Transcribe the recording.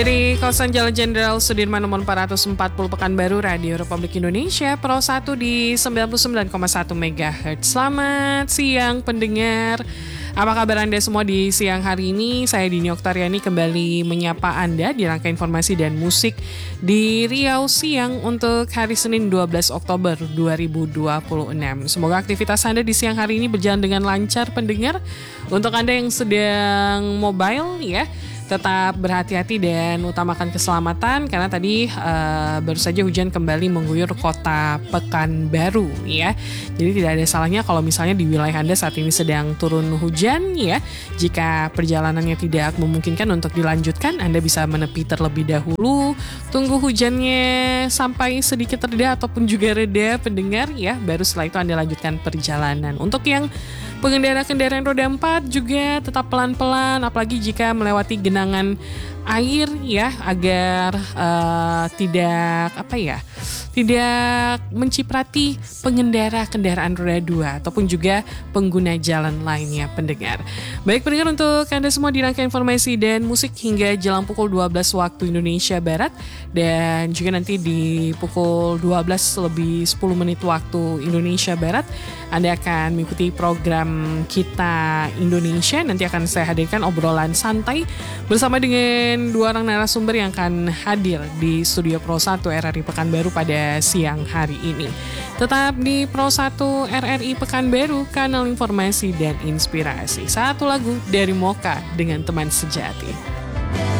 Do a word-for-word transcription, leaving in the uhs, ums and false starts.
Dari kawasan Jalan Jenderal Sudirman nomor empat ratus empat puluh Pekanbaru, Radio Republik Indonesia, Pro satu di sembilan puluh sembilan koma satu megahertz. Selamat siang pendengar. Apa kabar Anda semua di siang hari ini? Saya Dini Oktariani kembali menyapa Anda di rangka informasi dan musik di Riau Siang untuk hari Senin dua belas Oktober dua ribu dua puluh enam. Semoga aktivitas Anda di siang hari ini berjalan dengan lancar pendengar. Untuk Anda yang sedang mobile ya, tetap berhati-hati dan utamakan keselamatan karena tadi uh, baru saja hujan kembali mengguyur kota Pekanbaru ya. Jadi tidak ada salahnya kalau misalnya di wilayah Anda saat ini sedang turun hujan ya. Jika perjalanannya tidak memungkinkan untuk dilanjutkan, Anda bisa menepi terlebih dahulu, tunggu hujannya sampai sedikit reda ataupun juga reda pendengar ya, baru setelah itu Anda lanjutkan perjalanan. Untuk yang pengendara kendaraan roda empat juga tetap pelan-pelan, apalagi jika melewati genangan air ya, agar uh, tidak apa ya, tidak menciprati pengendara kendaraan roda dua ataupun juga pengguna jalan lainnya pendengar. Baik pendengar, untuk Anda semua di rangka informasi dan musik hingga jelang pukul dua belas waktu Indonesia Barat, dan juga nanti di pukul dua belas lebih sepuluh menit waktu Indonesia Barat Anda akan mengikuti program Kita Indonesia. Nanti akan saya hadirkan obrolan santai bersama dengan dua orang narasumber yang akan hadir di studio Pro satu R R I Pekanbaru pada siang hari ini. Tetap di Pro satu R R I Pekanbaru, kanal informasi dan inspirasi. Satu lagu dari Mocha dengan Teman Sejati.